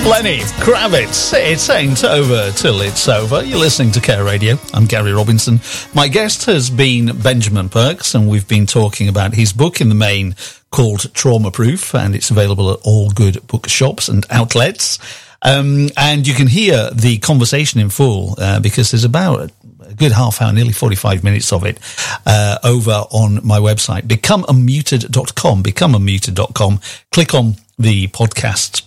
Lenny Kravitz. It ain't over till it's over. You're listening to Care Radio. I'm Gary Robinson. My guest has been Benjamin Perks, and we've been talking about his book in the main called Trauma Proof, and it's available at all good bookshops and outlets. And you can hear the conversation in full because there's about a good half hour, nearly 45 minutes of it over on my website, becomeunmuted.com. Click on the podcasts